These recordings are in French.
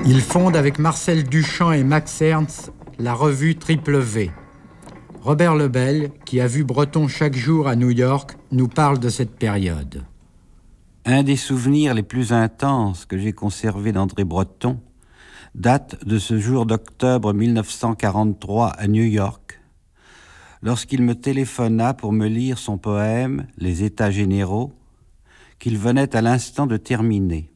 Il fonde avec Marcel Duchamp et Max Ernst la revue Triple V. Robert Lebel, qui a vu Breton chaque jour à New York, nous parle de cette période. Un des souvenirs les plus intenses que j'ai conservés d'André Breton date de ce jour d'octobre 1943 à New York, lorsqu'il me téléphona pour me lire son poème « Les États généraux » qu'il venait à l'instant de terminer.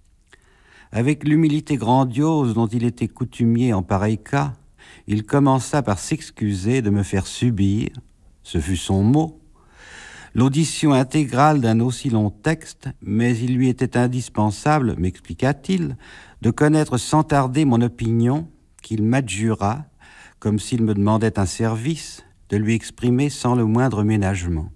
Avec l'humilité grandiose dont il était coutumier en pareil cas, il commença par s'excuser de me faire subir, ce fut son mot, l'audition intégrale d'un aussi long texte, mais il lui était indispensable, m'expliqua-t-il, de connaître sans tarder mon opinion, qu'il m'adjura, comme s'il me demandait un service, de lui exprimer sans le moindre ménagement.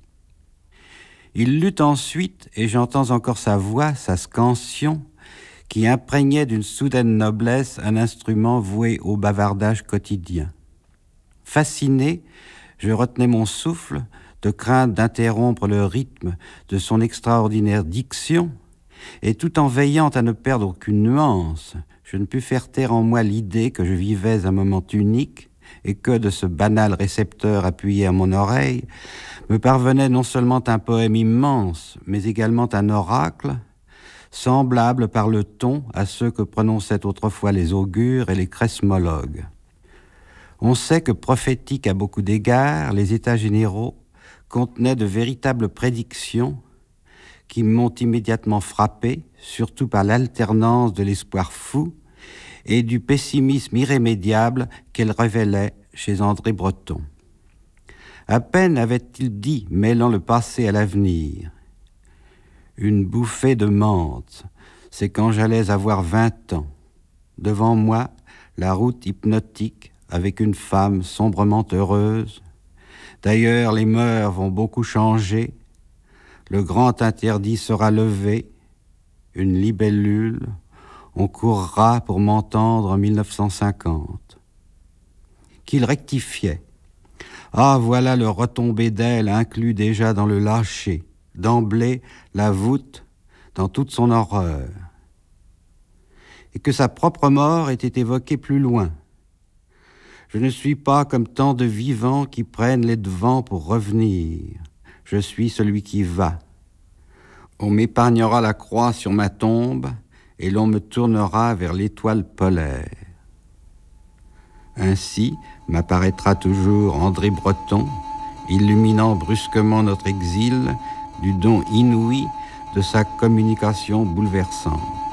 Il lut ensuite, et j'entends encore sa voix, sa scansion, qui imprégnait d'une soudaine noblesse un instrument voué au bavardage quotidien. Fasciné, je retenais mon souffle, de crainte d'interrompre le rythme de son extraordinaire diction, et tout en veillant à ne perdre aucune nuance, je ne pus faire taire en moi l'idée que je vivais un moment unique et que de ce banal récepteur appuyé à mon oreille me parvenait non seulement un poème immense, mais également un oracle, semblable par le ton à ceux que prononçaient autrefois les augures et les cresmologues. On sait que prophétiques à beaucoup d'égards, les États généraux contenaient de véritables prédictions qui m'ont immédiatement frappé, surtout par l'alternance de l'espoir fou et du pessimisme irrémédiable qu'elles révélaient chez André Breton. À peine avait-il dit, mêlant le passé à l'avenir, « Une bouffée de menthe, c'est quand j'allais avoir 20 ans. Devant moi, la route hypnotique avec une femme sombrement heureuse. D'ailleurs, les mœurs vont beaucoup changer. Le grand interdit sera levé. Une libellule. On courra pour m'entendre en 1950. » Qu'il rectifiait. Ah, voilà le retombé d'aile inclus déjà dans le lâcher. D'emblée, la voûte dans toute son horreur. Et que sa propre mort était évoquée plus loin. Je ne suis pas comme tant de vivants qui prennent les devants pour revenir. Je suis celui qui va. On m'épargnera la croix sur ma tombe et l'on me tournera vers l'étoile polaire. Ainsi m'apparaîtra toujours André Breton, illuminant brusquement notre exil du don inouï de sa communication bouleversante.